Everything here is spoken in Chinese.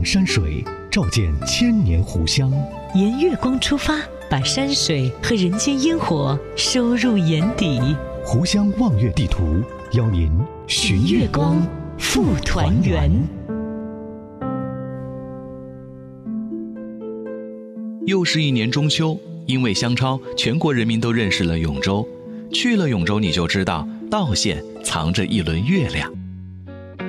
山水，照见千年湖乡。 沿月光出发，把山水和人间烟火收入眼底。 湖乡望月地图，邀您寻月光复团圆。 又是一年中秋，因为香超，全国人民都认识了永州。去了永州，你就知道道县藏着一轮月亮。